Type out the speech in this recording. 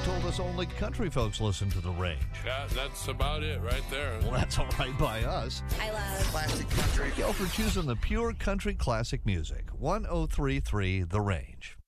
told us only country folks listen to The Range. Yeah, that's about it right there. Well, that's all right by us. I love classic country. Go for choosing the pure country classic music. 103.3 The Range.